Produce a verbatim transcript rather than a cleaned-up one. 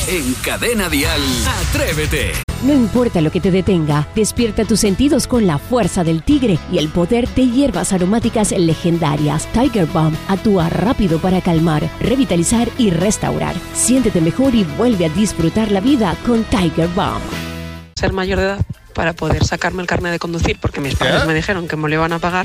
En Cadena Dial, Atrévete. No importa lo que te detenga, despierta tus sentidos con la fuerza del tigre y el poder de hierbas aromáticas legendarias. Tiger Balm actúa rápido para calmar, revitalizar y restaurar. Siéntete mejor y vuelve a disfrutar la vida con Tiger Balm. Ser mayor de edad para poder sacarme el carnet de conducir, porque mis padres me dijeron que me lo iban a pagar,